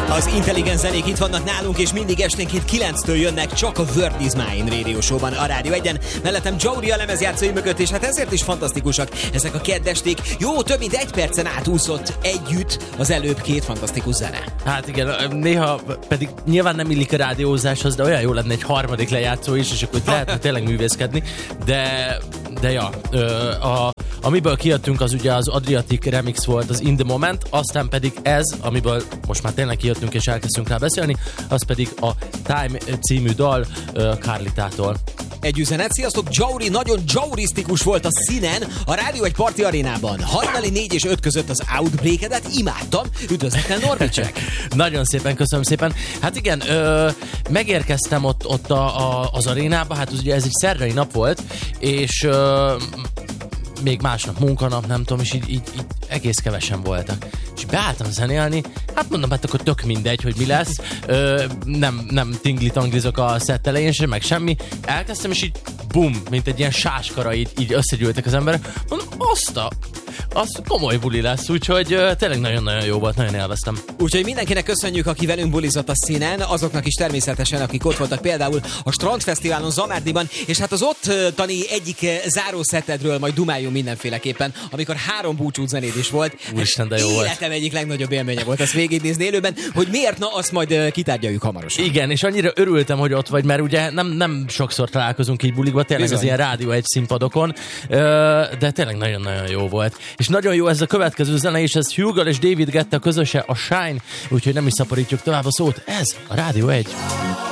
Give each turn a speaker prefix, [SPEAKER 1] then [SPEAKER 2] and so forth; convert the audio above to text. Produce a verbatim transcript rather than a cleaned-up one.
[SPEAKER 1] Az intelligens zenék itt vannak nálunk, és mindig esténként kilenctől jönnek csak a Word is Mine Radio Show-ban a Rádió egyen. Mellettem Jory a lemezjátszói mögött, és hát ezért is fantasztikusak ezek a keddesték. Jó, több mint egy percen átúszott együtt az előbb két fantasztikus zene.
[SPEAKER 2] Hát igen, néha pedig nyilván nem illik a rádiózáshoz, de olyan jó lenne egy harmadik lejátszó is, és akkor lehetne tényleg művészkedni. De, de ja, a, amiből kijöttünk, az ugye az Adriatic remix volt, az In The Moment, aztán pedig ez, amiből most már tényleg kijöttünk és elkezdtünk rá beszélni, az pedig a Time című dal Carlitától.
[SPEAKER 1] Egy üzenet, sziasztok, Jory nagyon jawrisztikus volt a színen, a Rádió egy parti arénában. Hajnali négy és öt között az Outbreakedet imádtam, üdvözletlen Norbicsek.
[SPEAKER 2] Nagyon szépen, köszönöm szépen. Hát igen, ö, megérkeztem ott, ott a, a, az arénába, hát ugye ez egy szerdai nap volt, és ö, még másnap munkanap, nem tudom, és így, így, így egész kevesen voltak. És beálltam zenélni, hát mondom, hát akkor tök mindegy, hogy mi lesz. Ö, nem, nem tingli-tanglizok a szett elején sem, meg semmi. Elkezdtem, és így bum, mint egy ilyen sáskara, így, így összegyűltek az emberek. Mondom, azt a... az komoly buli lesz, úgyhogy uh, tényleg nagyon-nagyon jó volt, nagyon élveztem.
[SPEAKER 1] Úgyhogy mindenkinek köszönjük, aki velünk bulizott a színen, azoknak is természetesen, akik ott voltak például a Strandfesztiválon Zamárdiban, és hát az ottani egyik zárószettedről majd dumáljunk mindenféleképpen, amikor három búcsút zenéd is volt.
[SPEAKER 2] Úristen, de jó
[SPEAKER 1] életem
[SPEAKER 2] volt.
[SPEAKER 1] egyik legnagyobb élménye volt azt végignézni élőben, hogy miért, na azt majd kitárgyaljuk hamarosan.
[SPEAKER 2] Igen, és annyira örültem, hogy ott vagy, mert ugye nem, nem sokszor találkozunk így bulikba, tényleg Bizony. Az ilyen Rádió egy színpadokon, de tényleg nagyon-nagyon jó volt. És nagyon jó ez a következő zene, és ez Hugo és David Guetta közöse, a Shine, úgyhogy nem is szaporítjuk tovább a szót, ez a Rádió egy.